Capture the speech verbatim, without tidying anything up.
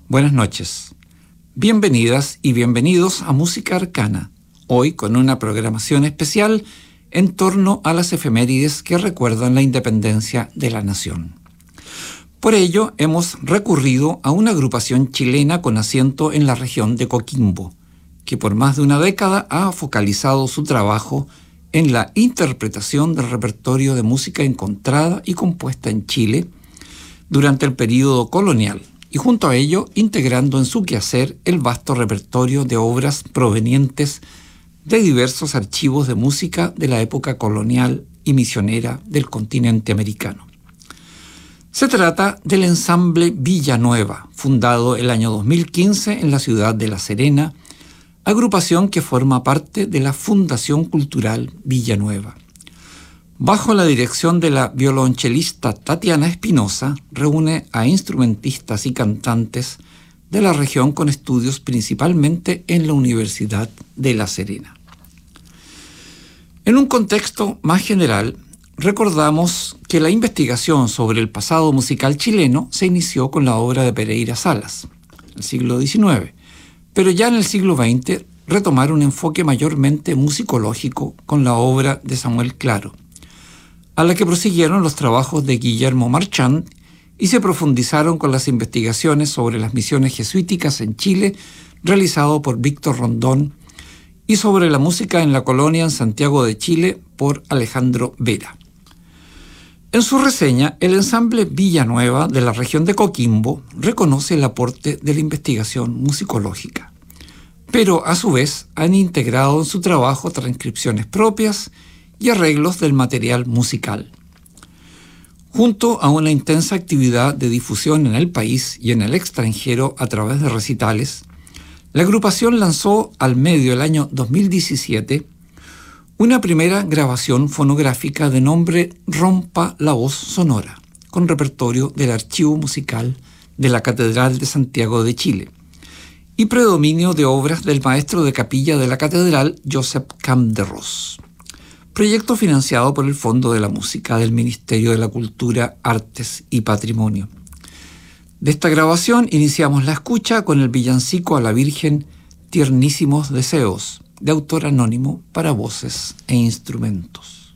Buenas noches. Bienvenidas y bienvenidos a Música Arcana, hoy con una programación especial en torno a las efemérides que recuerdan la independencia de la nación. Por ello, hemos recurrido a una agrupación chilena con asiento en la región de Coquimbo, que por más de una década ha focalizado su trabajo en la interpretación del repertorio de música encontrada y compuesta en Chile durante el período colonial, y junto a ello integrando en su quehacer el vasto repertorio de obras provenientes de diversos archivos de música de la época colonial y misionera del continente americano. Se trata del ensamble Villanueva, fundado el año dos mil quince en la ciudad de La Serena, agrupación que forma parte de la Fundación Cultural Villanueva. Bajo la dirección de la violonchelista Tatiana Espinosa, reúne a instrumentistas y cantantes de la región con estudios principalmente en la Universidad de La Serena. En un contexto más general, recordamos que la investigación sobre el pasado musical chileno se inició con la obra de Pereira Salas, en el siglo diecinueve, pero ya en el siglo veinte retomaron un enfoque mayormente musicológico con la obra de Samuel Claro, a la que prosiguieron los trabajos de Guillermo Marchand y se profundizaron con las investigaciones sobre las misiones jesuíticas en Chile realizado por Víctor Rondón y sobre la música en la colonia en Santiago de Chile por Alejandro Vera. En su reseña, el ensamble Villanueva de la región de Coquimbo reconoce el aporte de la investigación musicológica, pero a su vez han integrado en su trabajo transcripciones propias y arreglos del material musical. Junto a una intensa actividad de difusión en el país y en el extranjero a través de recitales, la agrupación lanzó al medio del año dos mil diecisiete una primera grabación fonográfica de nombre Rompa la Voz Sonora, con repertorio del archivo musical de la Catedral de Santiago de Chile y predominio de obras del maestro de capilla de la catedral, Josep Campderós. Proyecto financiado por el Fondo de la Música del Ministerio de la Cultura, Artes y Patrimonio. De esta grabación iniciamos la escucha con el villancico a la Virgen Tiernísimos Deseos, de autor anónimo para voces e instrumentos.